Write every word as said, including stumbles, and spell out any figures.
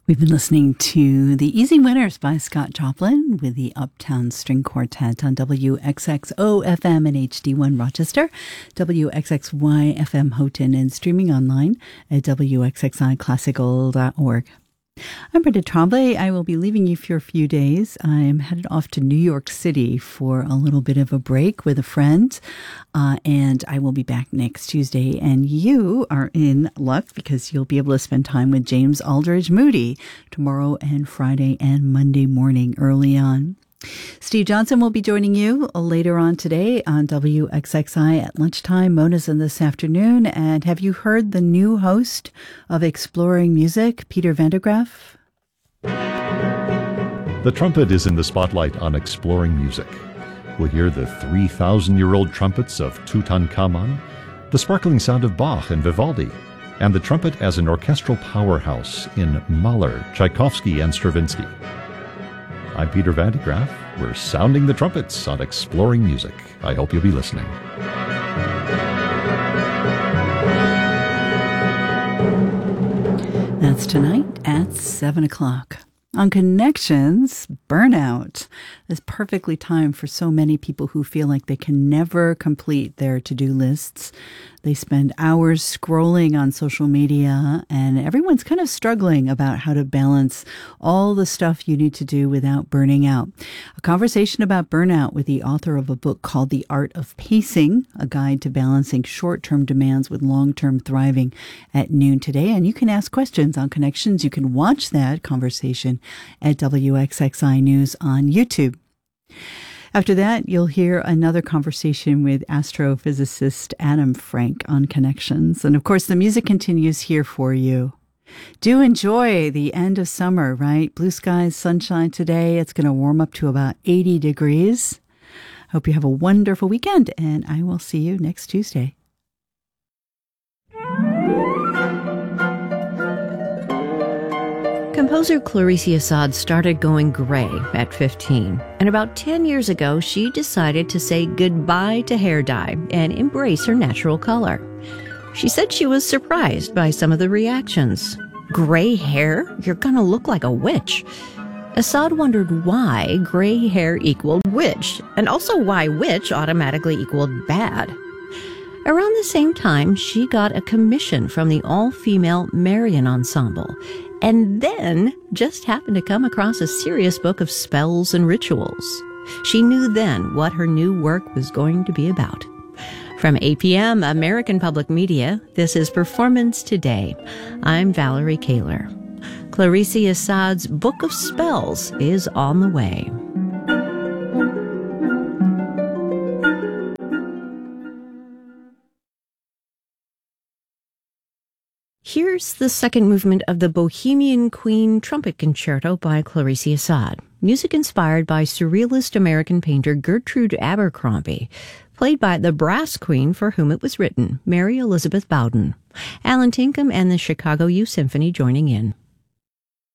We've been listening to The Easy Winners by Scott Joplin with the Uptown String Quartet on W X X O F M and H D one Rochester, W X X Y F M Houghton, and streaming online at W X X I classical dot org. I'm Brenda Tremblay. I will be leaving you for a few days. I'm headed off to New York City for a little bit of a break with a friend, uh, and I will be back next Tuesday. And you are in luck because you'll be able to spend time with James Aldridge Moody tomorrow and Friday and Monday morning early on. Steve Johnson will be joining you later on today on W X X I at lunchtime. Mona's in this afternoon. And have you heard the new host of Exploring Music, Peter Van der Graaf? The trumpet is in the spotlight on Exploring Music. We'll hear the three thousand year old trumpets of Tutankhamun, the sparkling sound of Bach and Vivaldi, and the trumpet as an orchestral powerhouse in Mahler, Tchaikovsky, and Stravinsky. I'm Peter Van der Graaf. We're sounding the trumpets on Exploring Music. I hope you'll be listening. That's tonight at seven o'clock. On Connections, burnout is perfectly timed for so many people who feel like they can never complete their to-do lists. They spend hours scrolling on social media, and everyone's kind of struggling about how to balance all the stuff you need to do without burning out. A conversation about burnout with the author of a book called The Art of Pacing, a guide to balancing short-term demands with long-term thriving, at noon today. And you can ask questions on Connections. You can watch that conversation at W X X I News on YouTube. After that, you'll hear another conversation with astrophysicist Adam Frank on Connections. And of course, the music continues here for you. Do enjoy the end of summer, right? Blue skies, sunshine today. It's going to warm up to about eighty degrees. Hope you have a wonderful weekend, and I will see you next Tuesday. Composer Clarice Assad started going gray at fifteen, and about ten years ago, she decided to say goodbye to hair dye and embrace her natural color. She said she was surprised by some of the reactions. Gray hair? You're gonna look like a witch. Assad wondered why gray hair equaled witch, and also why witch automatically equaled bad. Around the same time, she got a commission from the all-female Marian Ensemble, and then just happened to come across a serious book of spells and rituals. She knew then what her new work was going to be about. From A P M, American Public Media, this is Performance Today. I'm Valerie Kaler. Clarice Assad's Book of Spells is on the way. Here's the second movement of the Bohemian Queen Trumpet Concerto by Clarice Assad, music inspired by surrealist American painter Gertrude Abercrombie, played by the brass queen for whom it was written, Mary Elizabeth Bowden. Alan Tinkham and the Chicago Youth Symphony joining in.